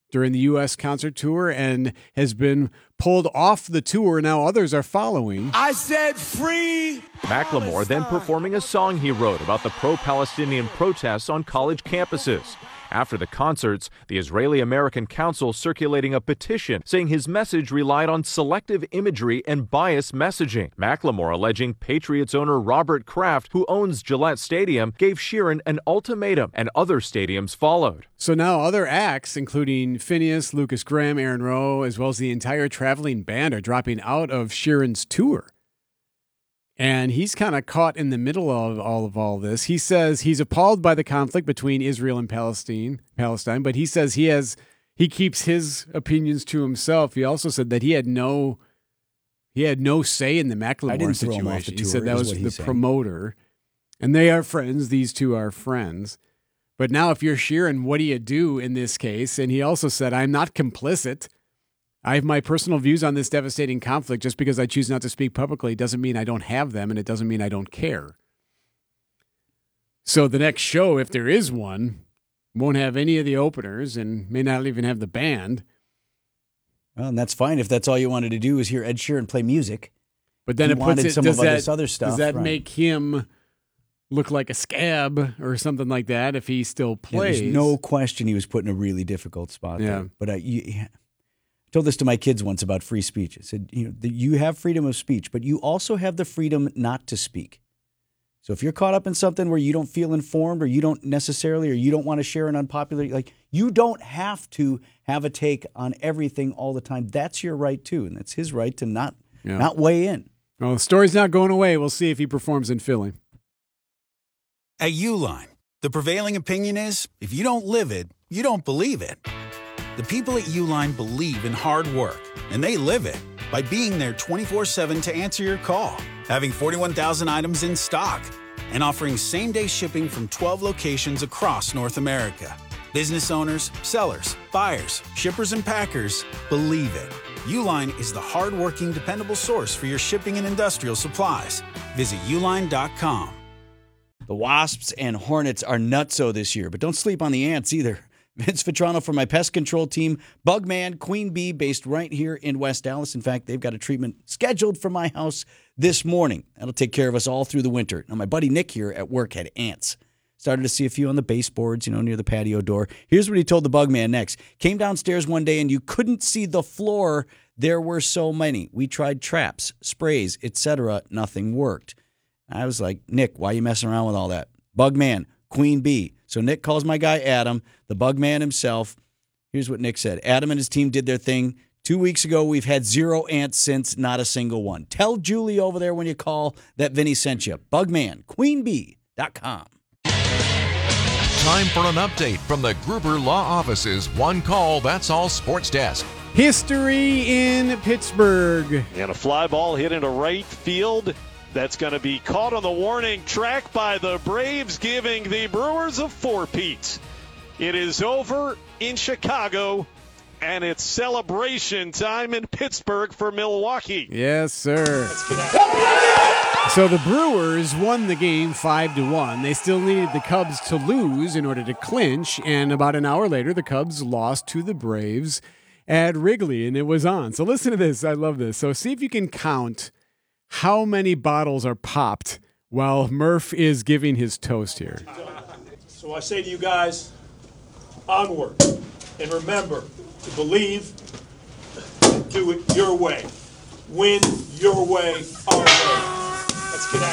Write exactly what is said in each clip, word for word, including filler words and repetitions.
during the U S concert tour and has been pulled off the tour. Now others are following. I said free Macklemore then performing a song he wrote about the pro-Palestinian protests on college campuses. After the concerts, the Israeli-American Council circulating a petition saying his message relied on selective imagery and biased messaging. Macklemore alleging Patriots owner Robert Kraft, who owns Gillette Stadium, gave Sheeran an ultimatum, and other stadiums followed. So now other acts, including Phineas, Lucas Graham, Aaron Rowe, as well as the entire traveling band, are dropping out of Sheeran's tour. And he's kind of caught in the middle of all of all this. He says he's appalled by the conflict between Israel and Palestine, Palestine, but he says he has he keeps his opinions to himself. He also said that he had no he had no say in the Macklemore situation. He said that was the saying. promoter, and they are friends. These two are friends. But now, if you're Sheeran, what do you do in this case? And he also said, "I'm not complicit. I have my personal views on this devastating conflict. Just because I choose not to speak publicly doesn't mean I don't have them, and it doesn't mean I don't care." So the next show, if there is one, won't have any of the openers and may not even have the band. Well, and that's fine if that's all you wanted to do is hear Ed Sheeran play music. But then you it puts it, some does of that, this other stuff, does that right. make him look like a scab or something like that if he still plays? Yeah, there's no question he was put in a really difficult spot yeah. there. But I... You, I told this to my kids once about free speech. I said, you know, the, you have freedom of speech, but you also have the freedom not to speak. So if you're caught up in something where you don't feel informed or you don't necessarily or you don't want to share an unpopular, like you don't have to have a take on everything all the time. That's your right too, and that's his right to not yeah. not weigh in. Well, the story's not going away. We'll see if he performs in Philly. At Uline, the prevailing opinion is if you don't live it, you don't believe it. The people at Uline believe in hard work, and they live it by being there twenty-four seven to answer your call, having forty-one thousand items in stock, and offering same-day shipping from twelve locations across North America. Business owners, sellers, buyers, shippers, and packers believe it. Uline is the hard-working, dependable source for your shipping and industrial supplies. Visit uline dot com. The Wasps and Hornets are nutso this year, but don't sleep on the Ants either. Vince Vitrano for my pest control team, Bugman, Queen Bee, based right here in West Dallas. In fact, they've got a treatment scheduled for my house this morning. That'll take care of us all through the winter. Now, my buddy Nick here at work had ants. Started to see a few on the baseboards, you know, near the patio door. Here's what he told the Bugman next. Came downstairs one day and you couldn't see the floor. There were so many. We tried traps, sprays, et cetera. Nothing worked. I was like, Nick, why are you messing around with all that? Bugman, Queen Bee. So Nick calls my guy Adam, the bug man himself. Here's what Nick said. Adam and his team did their thing. Two weeks ago, we've had zero ants since, not a single one. Tell Julie over there when you call that Vinny sent you. Bugman, queen bee dot com. Time for an update from the Gruber Law Office's One Call, That's All Sports Desk. History in Pittsburgh. And a fly ball hit into right field. That's going to be caught on the warning track by the Braves, giving the Brewers a four-peat. It is over in Chicago, and it's celebration time in Pittsburgh for Milwaukee. Yes, sir. So the Brewers won the game five to one. They still needed the Cubs to lose in order to clinch, and about an hour later, the Cubs lost to the Braves at Wrigley, and it was on. So listen to this. I love this. So see if you can count how many bottles are popped while Murph is giving his toast here. So I say to you guys, onward. And remember to believe and do it your way. Win your way, our way. Let's get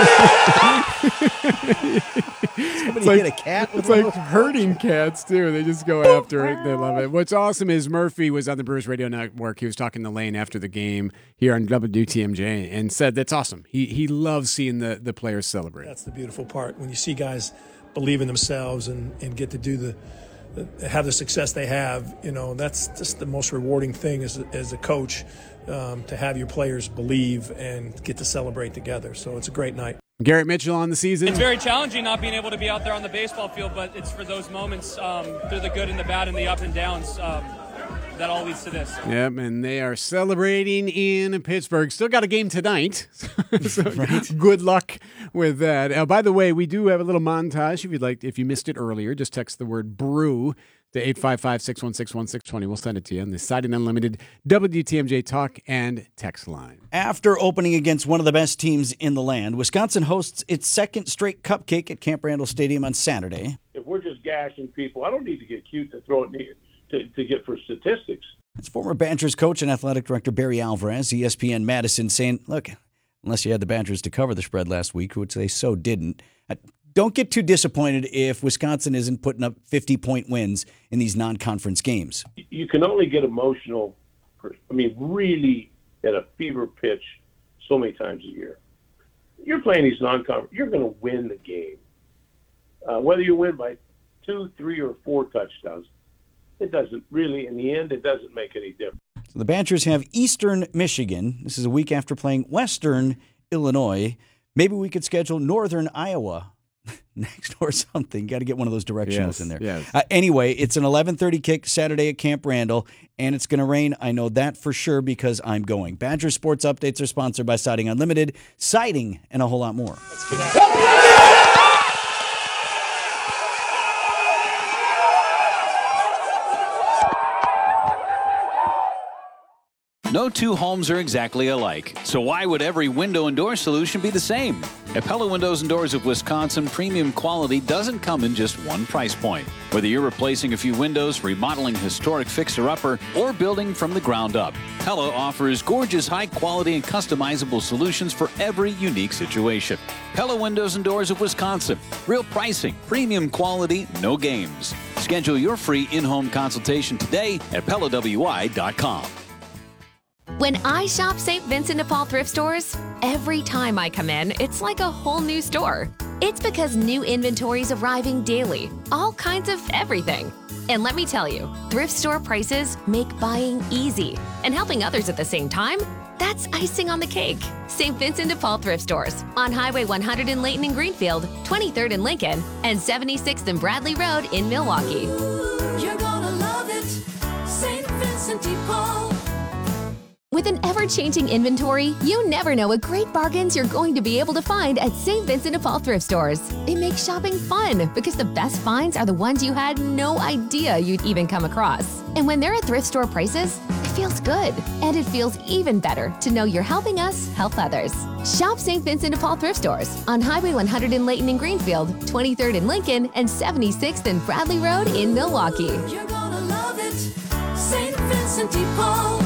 at it. Somebody like, hit a cat? It's like herding cats, too. They just go after it. They love it. What's awesome is Murphy was on the Brewers Radio Network. He was talking to Lane after the game here on W T M J and said that's awesome. He he loves seeing the, the players celebrate. That's the beautiful part. When you see guys believe in themselves and, and get to do the, the have the success they have, you know, that's just the most rewarding thing as, as a coach, um, to have your players believe and get to celebrate together. So it's a great night. Garrett Mitchell on the season. It's very challenging not being able to be out there on the baseball field, but it's for those moments, um, through the good and the bad and the up and downs, um, that all leads to this. Yep, and they are celebrating in Pittsburgh. Still got a game tonight, so right. Good luck with that. Uh, by the way, we do have a little montage. If you'd like, if you missed it earlier, just text the word "brew" to eight five five, six one six, one six two zero. We'll send it to you on the Siding Unlimited W T M J Talk and Text line. After opening against one of the best teams in the land, Wisconsin hosts its second straight cupcake at Camp Randall Stadium on Saturday. If we're just gashing people, I don't need to get cute to throw it in, to, to get for statistics. It's former Badgers coach and athletic director Barry Alvarez, E S P N Madison, saying, look, unless you had the Badgers to cover the spread last week, which they so didn't, don't get too disappointed if Wisconsin isn't putting up fifty-point wins in these non-conference games. You can only get emotional, I mean, really at a fever pitch so many times a year. You're playing these non-conference, you're going to win the game. Uh, whether you win by two, three, or four touchdowns, it doesn't really, in the end, it doesn't make any difference. So the Badgers have Eastern Michigan. This is a week after playing Western Illinois. Maybe we could schedule Northern Iowa next or something. Got to get one of those directionals yes, in there. Yes. Uh, anyway, it's an eleven thirty kick Saturday at Camp Randall, and it's going to rain. I know that for sure because I'm going. Badger Sports Updates are sponsored by Siding Unlimited, siding, and a whole lot more. Let's get out. No two homes are exactly alike, so why would every window and door solution be the same? At Pella Windows and Doors of Wisconsin, premium quality doesn't come in just one price point. Whether you're replacing a few windows, remodeling a historic fixer-upper, or building from the ground up, Pella offers gorgeous, high-quality, and customizable solutions for every unique situation. Pella Windows and Doors of Wisconsin. Real pricing, premium quality, no games. Schedule your free in-home consultation today at Pella W I dot com. When I shop Saint Vincent de Paul thrift stores, every time I come in, it's like a whole new store. It's because new inventory is arriving daily, all kinds of everything. And let me tell you, thrift store prices make buying easy. And helping others at the same time, that's icing on the cake. Saint Vincent de Paul thrift stores on Highway one hundred in Layton and Greenfield, twenty-third in Lincoln, and seventy-sixth and Bradley Road in Milwaukee. You're gonna love it, Saint Vincent de Paul. With an ever-changing inventory, you never know what great bargains you're going to be able to find at Saint Vincent de Paul thrift stores. It makes shopping fun because the best finds are the ones you had no idea you'd even come across. And when they're at thrift store prices, it feels good. And it feels even better to know you're helping us help others. Shop Saint Vincent de Paul thrift stores on Highway one hundred in Layton and Greenfield, twenty-third in Lincoln, and seventy-sixth and Bradley Road in Milwaukee. You're gonna love it, Saint Vincent de Paul.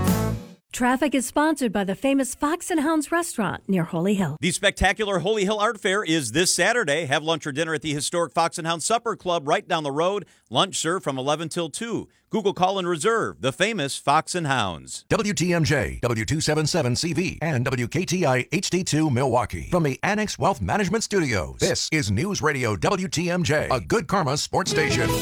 Traffic is sponsored by the famous Fox and Hounds restaurant near Holy Hill. The spectacular Holy Hill Art Fair is this Saturday. Have lunch or dinner at the historic Fox and Hounds Supper Club right down the road. Lunch served from eleven till two. Google call and reserve the famous Fox and Hounds. W T M J, W two seventy-seven C V, and W K T I H D two Milwaukee. From the Annex Wealth Management Studios, this is News Radio W T M J, a Good Karma sports station.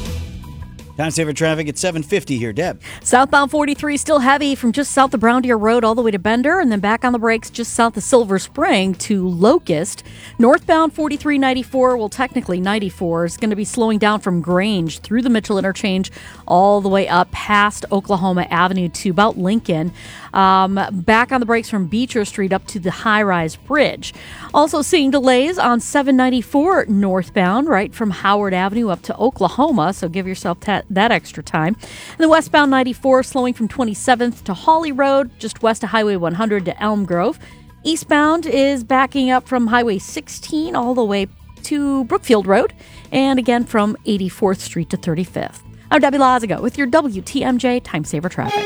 Time saver traffic at seven fifty here, Deb. Southbound forty-three still heavy from just south of Brown Deer Road all the way to Bender, and then back on the brakes just south of Silver Spring to Locust. Northbound forty-three ninety-four, well, technically ninety-four, is going to be slowing down from Grange through the Mitchell Interchange all the way up past Oklahoma Avenue to about Lincoln. Um, back on the brakes from Beecher Street up to the High-Rise Bridge. Also seeing delays on seven ninety-four northbound, right from Howard Avenue up to Oklahoma, so give yourself that. that extra time. And the westbound ninety-four slowing from twenty-seventh to Hawley Road, just west of Highway one hundred to Elm Grove. Eastbound is backing up from Highway sixteen all the way to Brookfield Road, and again from eighty-fourth Street to thirty-fifth. I'm Debbie Lazago with your W T M J Time Saver Traffic.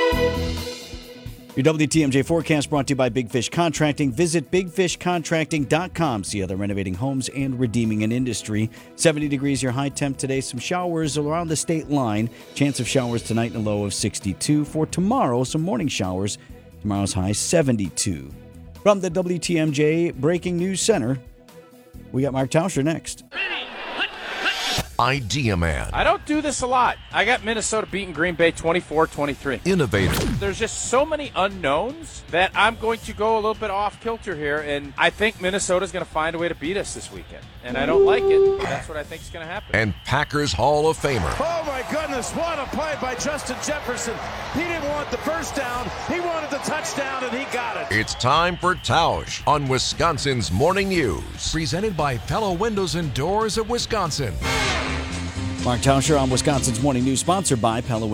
Your W T M J forecast brought to you by Big Fish Contracting. Visit big fish contracting dot com. See how they're renovating homes and redeeming an industry. seventy degrees your high temp today. Some showers around the state line. Chance of showers tonight and a low of sixty-two. For tomorrow, some morning showers. Tomorrow's high seventy-two. From the W T M J Breaking News Center, we got Mark Tauscher next. Idea Man. I don't do this a lot. I got Minnesota beating Green Bay twenty-four twenty-three. Innovator. There's just so many unknowns that I'm going to go a little bit off kilter here, and I think Minnesota's going to find a way to beat us this weekend. And I don't like it. That's what I think is going to happen. And Packers Hall of Famer. Oh, my goodness. What a play by Justin Jefferson. He didn't want the first down. He wanted the touchdown, and he got it. It's time for Tausch on Wisconsin's Morning News. Presented by Pella Windows and Doors of Wisconsin. Mark Tauscher on Wisconsin's Morning News, sponsored by Pella